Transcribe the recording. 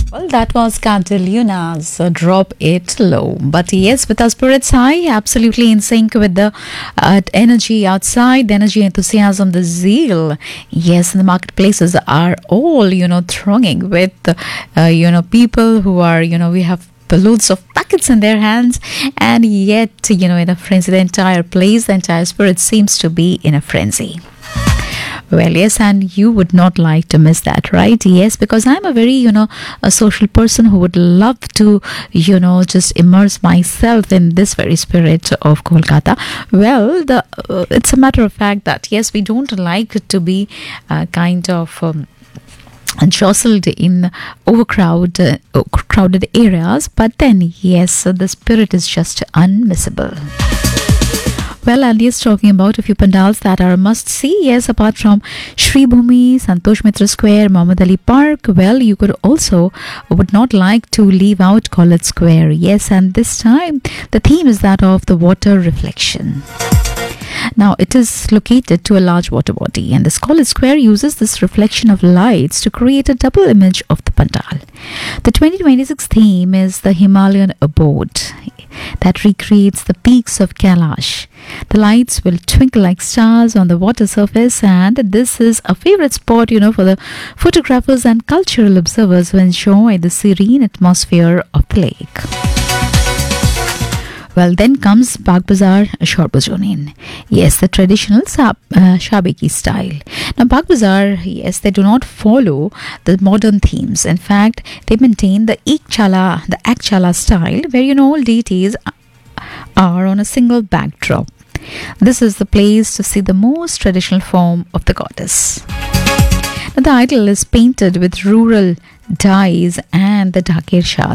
Well, that was Cantiluna's Drop It Low. But yes, with our spirits high, absolutely in sync with the energy outside, the energy, enthusiasm, the zeal. Yes, the marketplaces are all, thronging with, people who are, we have loads of packets in their hands, and yet, in a frenzy, the entire place, the entire spirit seems to be in a frenzy. Well, yes, and you would not like to miss that, right? Yes, because I'm a very, a social person who would love to, just immerse myself in this very spirit of Kolkata. Well, it's a matter of fact that, yes, we don't like to be kind of jostled in crowded areas, but then, yes, the spirit is just unmissable. Well, and yes, talking about a few pandals that are a must-see, yes, apart from Shri Bhumi, Santosh Mitra Square, Muhammad Ali Park, well, you would not like to leave out College Square. Yes, and this time, the theme is that of the water reflection. Now, it is located to a large water body, and this College Square uses this reflection of lights to create a double image of the pandal. The 2026 theme is the Himalayan abode that recreates the peaks of Kailash. The lights will twinkle like stars on the water surface, and this is a favorite spot, for the photographers and cultural observers who enjoy the serene atmosphere of the lake. Well, then comes Bagh Bazaar Sarbajonin. Yes, the traditional Shabiki style. Now, Bagh Bazaar, yes, they do not follow the modern themes. In fact, they maintain the Ekchala style, where, all deities are on a single backdrop. This is the place to see the most traditional form of the goddess. Now, the idol is painted with rural dyes and the Dhakir Shah.